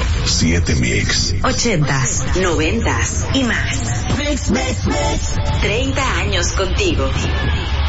7 Mix. 80s, 90s y más. 30 años contigo.